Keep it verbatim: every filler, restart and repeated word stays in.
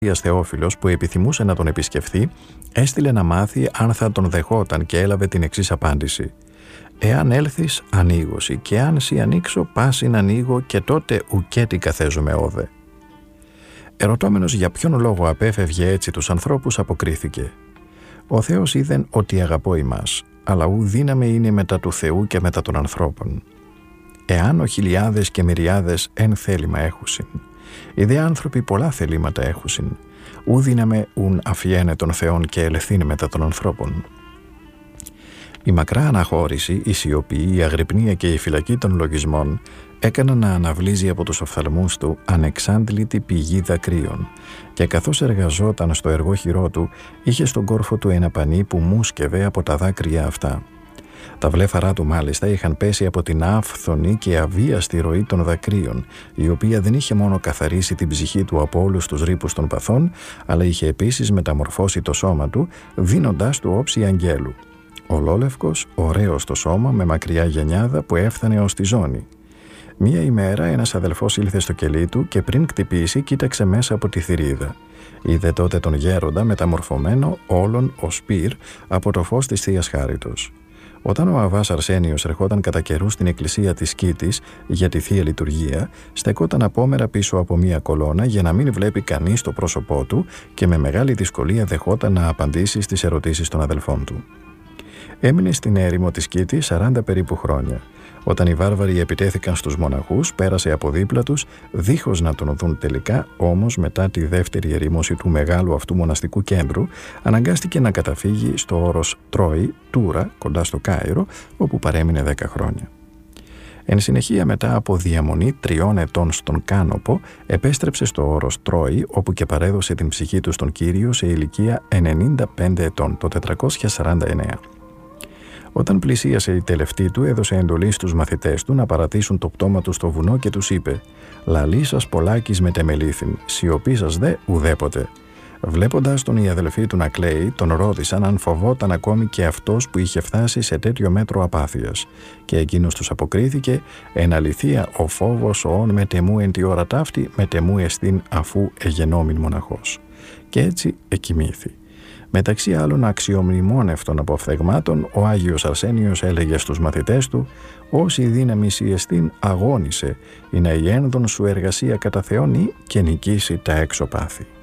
Θεόφιλος, που επιθυμούσε να τον επισκεφθεί, έστειλε να μάθει αν θα τον δεχόταν και έλαβε την εξής απάντηση: «Εάν έλθεις, ανοίγωσι, και αν σοι ανοίξω, πάσιν ανοίγω, και τότε ουκέτι καθέζομαι όδε». Ερωτώμενος για ποιον λόγο απέφευγε έτσι τους ανθρώπους, αποκρίθηκε: «Ο Θεός είδεν ότι αγαπώ ημάς, αλλά ου δύναμη είναι μετά του Θεού και μετά των ανθρώπων. Εάν ο χιλιάδες και μυριάδες εν θέλημα έχουσιν, οι δε άνθρωποι πολλά θελήματα έχουσιν, ου δύναμε ουν αφιένε των Θεών και ελευθύνη μετά των ανθρώπων». Η μακρά αναχώρηση, η σιωπή, η αγρυπνία και η φυλακή των λογισμών έκαναν να αναβλύζει από τους οφθαλμούς του ανεξάντλητη πηγή δακρύων, και καθώς εργαζόταν στο εργόχειρό του, είχε στον κόρφο του ένα πανί που μουσκευε από τα δάκρυα αυτά. Τα βλέφαρά του μάλιστα είχαν πέσει από την άφθονη και αβίαστη ροή των δακρύων, η οποία δεν είχε μόνο καθαρίσει την ψυχή του από όλους τους ρήπους των παθών, αλλά είχε επίσης μεταμορφώσει το σώμα του, δίνοντάς του όψη αγγέλου. Ολόλευκος, ωραίος το σώμα, με μακριά γενιάδα που έφτανε ως τη ζώνη. Μία ημέρα ένας αδελφός ήλθε στο κελί του και πριν κτυπήσει κοίταξε μέσα από τη θηρίδα. Είδε τότε τον γέροντα μεταμορφωμένο όλον ως πυρ από το φως της Θείας Χάριτος. Όταν ο Αββάς Αρσένιος ερχόταν κατά καιρού στην εκκλησία της Κήτης για τη Θεία Λειτουργία, στεκόταν απόμερα πίσω από μία κολόνα για να μην βλέπει κανείς το πρόσωπό του και με μεγάλη δυσκολία δεχόταν να απαντήσει στις ερωτήσεις των αδελφών του. Έμεινε στην έρημο της Κήτης σαράντα περίπου χρόνια. Όταν οι βάρβαροι επιτέθηκαν στους μοναχούς, πέρασε από δίπλα τους, δίχως να τον δουν τελικά, όμως μετά τη δεύτερη ερήμωση του μεγάλου αυτού μοναστικού κέντρου, αναγκάστηκε να καταφύγει στο όρος Τρόη, Τούρα, κοντά στο Κάιρο, όπου παρέμεινε δέκα χρόνια. Εν συνεχεία, μετά από διαμονή τριών ετών στον Κάνοπο, επέστρεψε στο όρος Τρόη, όπου και παρέδωσε την ψυχή του στον Κύριο σε ηλικία ενενήντα πέντε ετών, το τετρακόσια σαράντα εννέα. Όταν πλησίασε η τελευταία του, έδωσε εντολή στους μαθητές του να παρατήσουν το πτώμα του στο βουνό και τους είπε: «Λαλή σας πολλάκις μετεμελήθην, σιωπή σας δε ουδέποτε». Βλέποντας τον οι αδελφοί του να κλαίει, τον ρώτησαν αν φοβόταν ακόμη και αυτός που είχε φτάσει σε τέτοιο μέτρο απάθειας. Και εκείνος τους αποκρίθηκε: «Εν αληθεία, ο φόβος οών μετεμού εν τη ώρα ταύτη, μετεμού εστίν αφού εγενόμην μοναχός». Και έτσι εκοιμήθη. Μεταξύ άλλων αξιομνημόνευτων αποφθεγμάτων, ο Άγιος Αρσένιος έλεγε στους μαθητές του: «Όση δύναμη η εστίν αγώνισε, ή να η ένδον σου εργασία κατά Θεόν ή και νικήσει τα έξω πάθη».